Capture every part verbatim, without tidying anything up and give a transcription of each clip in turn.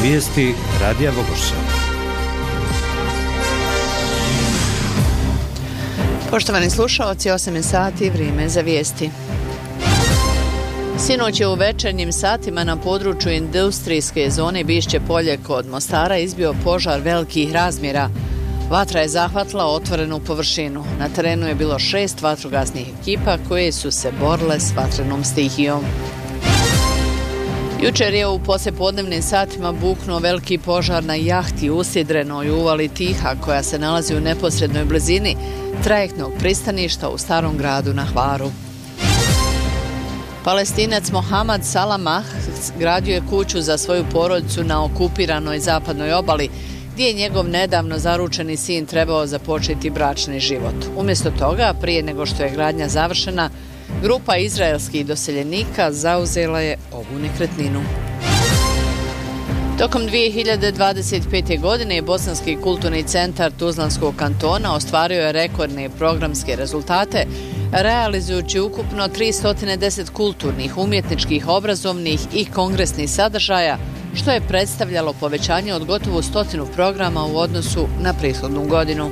Vijesti Radija Vogošća. Poštovani slušalci, osam je sati, vrijeme za vijesti. Sinoć je u večernjim satima na području industrijske zone Bišće polje kod Mostara izbio požar velikih razmjera. Vatra je zahvatila otvorenu površinu. Na terenu je bilo šest vatrogasnih ekipa koje su se borile s vatrenom stihijom. Jučer je u poslijepodnevnim satima buknuo veliki požar na jahti u usidrenoj uvali Tiha koja se nalazi u neposrednoj blizini trajektnog pristaništa u Starom gradu na Hvaru. Palestinac Mohamed Salamah gradio je kuću za svoju porodicu na okupiranoj zapadnoj obali, gdje je njegov nedavno zaručeni sin trebao započeti bračni život. Umjesto toga, prije nego što je gradnja završena, grupa izraelskih doseljenika zauzela je ovu nekretninu. Tokom dvije hiljade dvadeset pete. godine Bosanski kulturni centar Tuzlanskog kantona ostvario je rekordne programske rezultate, realizujući ukupno tristo deset kulturnih, umjetničkih, obrazovnih i kongresnih sadržaja, što je predstavljalo povećanje od gotovo stotinu programa u odnosu na prethodnu godinu.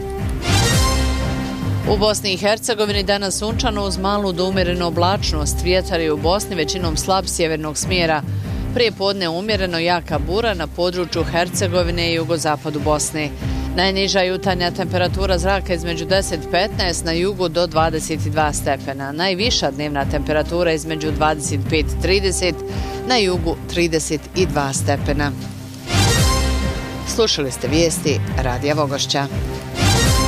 U Bosni i Hercegovini danas sunčano uz malu do umjerenu oblačnost, vjetar je u Bosni većinom slab sjevernog smjera. Prije podne umjereno jaka bura na području Hercegovine i jugozapadu Bosne. Najniža jutarnja temperatura zraka između deset do petnaest, na jugu do dvadeset dva stepena. Najviša dnevna temperatura između dvadeset pet do trideset, na jugu trideset dva stepena. Slušali ste vijesti Radija Vogošća.